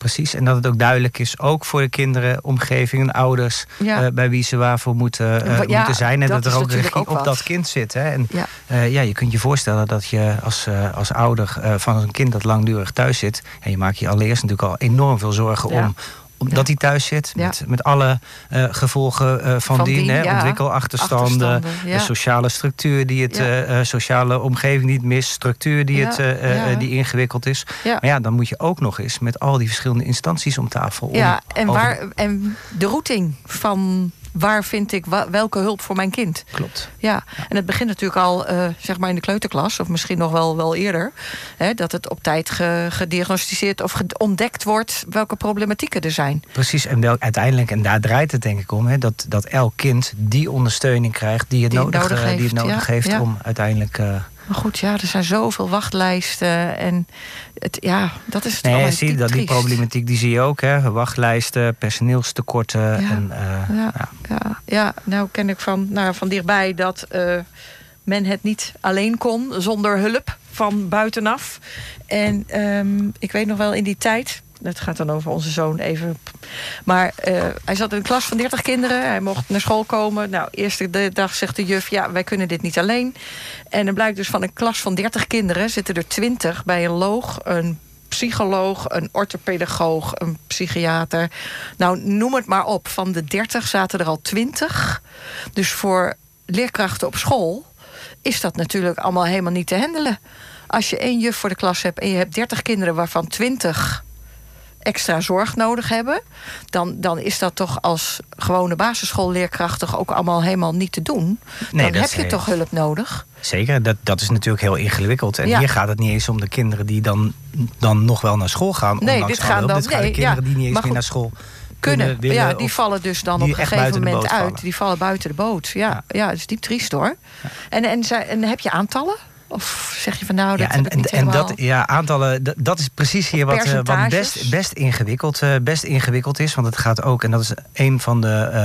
precies. En dat het ook duidelijk is, ook voor de kinderen, omgeving en ouders... bij wie ze waarvoor moeten zijn. En dat er ook regie op dat kind zit. Hè. En je kunt je voorstellen dat je als ouder van een kind dat langdurig thuis zit... en je maakt je allereerst natuurlijk al enorm veel zorgen omdat hij thuis zit. Met alle gevolgen van dien. Ontwikkelachterstanden. De sociale structuur die het... sociale omgeving die het mist. Structuur die die ingewikkeld is. Ja. Maar dan moet je ook nog eens met al die verschillende instanties om tafel. En de routing van... Waar vind ik welke hulp voor mijn kind? Klopt. Ja, en het begint natuurlijk al zeg maar in de kleuterklas... of misschien nog wel eerder... Hè, dat het op tijd gediagnosticeerd of ontdekt wordt... welke problematieken er zijn. Precies, en uiteindelijk, en daar draait het denk ik om... Hè, dat elk kind die ondersteuning krijgt die het nodig heeft... om uiteindelijk... Maar goed, er zijn zoveel wachtlijsten en dat is het die problematiek die zie je ook, hè? Wachtlijsten, personeelstekorten. Nou ken ik van dichtbij dat men het niet alleen kon zonder hulp van buitenaf. En ik weet nog wel in die tijd... Het gaat dan over onze zoon even. Maar hij zat in een klas van 30 kinderen. Hij mocht naar school komen. Nou, eerste dag zegt de juf... wij kunnen dit niet alleen. En dan blijkt dus van een klas van 30 kinderen... zitten er 20 bij een loog, een psycholoog... een orthopedagoog, een psychiater. Nou, noem het maar op. Van de 30 zaten er al 20. Dus voor leerkrachten op school... is dat natuurlijk allemaal helemaal niet te handelen. Als je 1 juf voor de klas hebt... en je hebt 30 kinderen waarvan 20... extra zorg nodig hebben... dan is dat toch als gewone basisschoolleerkrachten... ook allemaal helemaal niet te doen. Dan heb je toch hulp nodig. Zeker, dat is natuurlijk heel ingewikkeld. En hier gaat het niet eens om de kinderen die dan nog wel naar school gaan. Dit gaan de kinderen die niet eens meer naar school kunnen willen. Die vallen dus dan op een gegeven moment uit. Die vallen buiten de boot. Ja, dat is diep triest hoor. En heb je aantallen? Of zeg je van dat heb ik niet helemaal... Aantallen, dat is precies hier wat best ingewikkeld is. Want het gaat ook, en dat is een van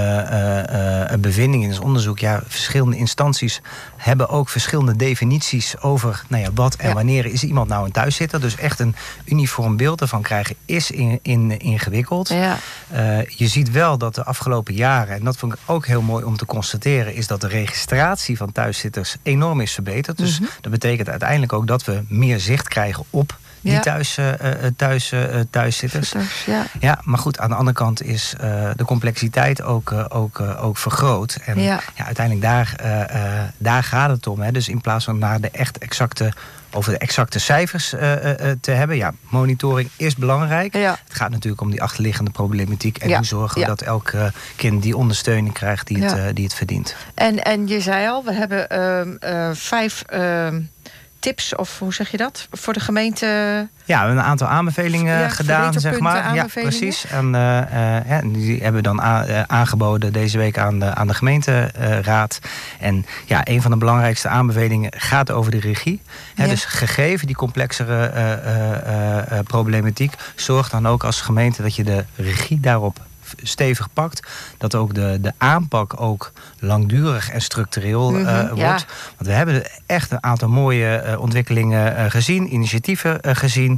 de bevindingen in het onderzoek... verschillende instanties hebben ook verschillende definities over... wat en wanneer is iemand nou een thuiszitter. Dus echt een uniform beeld ervan krijgen is ingewikkeld. Ja. Je ziet wel dat de afgelopen jaren... en dat vond ik ook heel mooi om te constateren... is dat de registratie van thuiszitters enorm is verbeterd. Dus dat betekent uiteindelijk ook dat we meer zicht krijgen op die thuiszitters. Ja, maar goed, aan de andere kant is de complexiteit ook vergroot. En uiteindelijk daar gaat het om. Hè. Dus in plaats van naar over de exacte cijfers te hebben. Ja, monitoring is belangrijk. Ja. Het gaat natuurlijk om die achterliggende problematiek. En hoe zorgen we dat elk kind die ondersteuning krijgt die het verdient. En je zei al, we hebben 5... tips, of hoe zeg je dat? Voor de gemeente... Ja, we hebben een aantal aanbevelingen gedaan, zeg maar. Ja, precies. En die hebben we dan aangeboden deze week aan de gemeenteraad. En een van de belangrijkste aanbevelingen gaat over de regie. Dus gegeven die complexere problematiek... zorg dan ook als gemeente dat je de regie daarop stevig pakt. Dat ook de aanpak ook langdurig en structureel wordt. Want we hebben echt een aantal mooie ontwikkelingen gezien. Initiatieven gezien.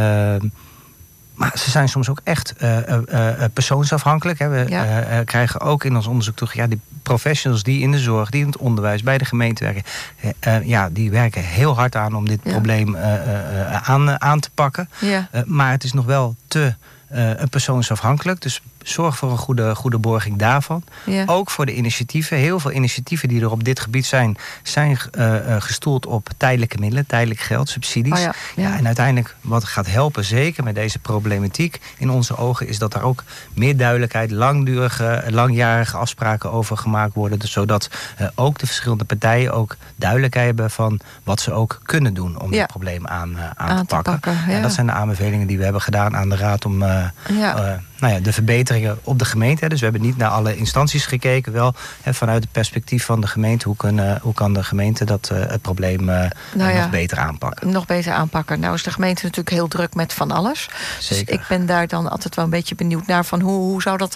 Maar ze zijn soms ook echt persoonsafhankelijk. Hè. We krijgen ook in ons onderzoek terug... die professionals die in de zorg, die in het onderwijs... bij de gemeente werken... die werken heel hard aan om dit probleem aan te pakken. Ja. Maar het is nog wel te persoonsafhankelijk. Dus zorg voor een goede borging daarvan. Ja. Ook voor de initiatieven. Heel veel initiatieven die er op dit gebied zijn gestoeld op tijdelijke middelen, tijdelijk geld, subsidies. En uiteindelijk wat gaat helpen, zeker met deze problematiek in onze ogen, is dat er ook meer duidelijkheid, langjarige afspraken over gemaakt worden. Dus zodat ook de verschillende partijen ook duidelijkheid hebben van wat ze ook kunnen doen om dit probleem aan te pakken. En dat zijn de aanbevelingen die we hebben gedaan aan de Raad om de verbeteringen op de gemeente. Dus we hebben niet naar alle instanties gekeken. Wel vanuit het perspectief van de gemeente. Hoe kan de gemeente het probleem nog beter aanpakken? Nog beter aanpakken. Nou is de gemeente natuurlijk heel druk met van alles. Zeker. Dus ik ben daar dan altijd wel een beetje benieuwd naar van hoe zou dat